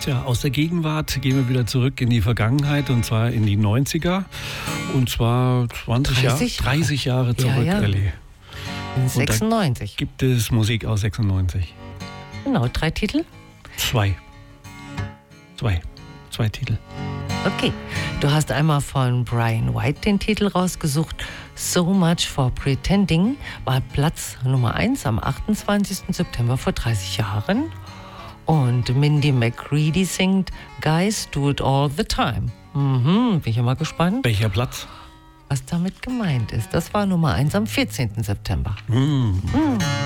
Tja, aus der Gegenwart gehen wir wieder zurück in die Vergangenheit, und zwar in die 90er. Und zwar 30 Jahre zurück, ja. Elli. In 96. Gibt es Musik aus 96? Genau, 3 Titel? Zwei Titel. Okay, du hast einmal von Brian White den Titel rausgesucht. So Much for Pretending war Platz Nummer 1 am 28. September vor 30 Jahren. Und Mindy McCready singt Guys Do It All the Time. Bin ich ja mal gespannt, Welcher Platz? was damit gemeint ist. Das war Nummer 1 am 14. September.